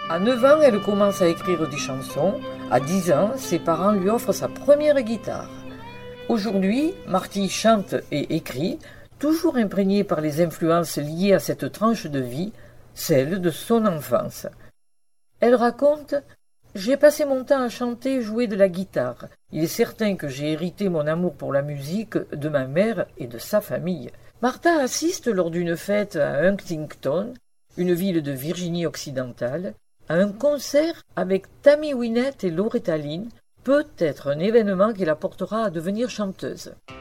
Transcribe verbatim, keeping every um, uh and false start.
À neuf ans, elle commence à écrire des chansons. À dix ans, ses parents lui offrent sa première guitare. Aujourd'hui, Marty chante et écrit, toujours imprégnée par les influences liées à cette tranche de vie, celle de son enfance. Elle raconte « J'ai passé mon temps à chanter et jouer de la guitare. Il est certain que j'ai hérité mon amour pour la musique de ma mère et de sa famille. » Martha assiste lors d'une fête à Huntington, une ville de Virginie occidentale, à un concert avec Tammy Wynette et Loretta Lynn, peut-être un événement qui la portera à devenir chanteuse.